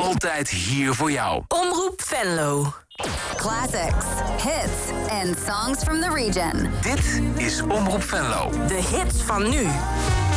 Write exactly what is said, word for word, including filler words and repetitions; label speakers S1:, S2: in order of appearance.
S1: Altijd hier voor jou.
S2: Omroep Venlo.
S3: Classics, hits and songs from the region.
S1: Dit is Omroep Venlo.
S2: De hits van nu.